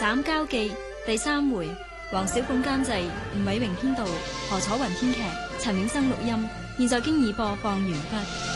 斬交記第3回，黃小鳳監製，吳偉榮編導，何楚雲編劇，陳永生錄音。現在經已播放完畢。